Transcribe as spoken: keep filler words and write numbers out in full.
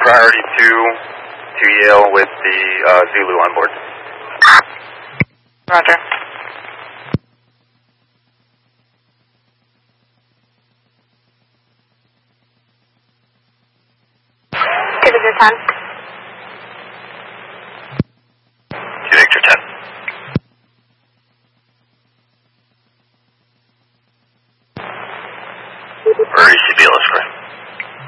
priority two to Yale with the uh, Zulu on board. Roger. Give us your time.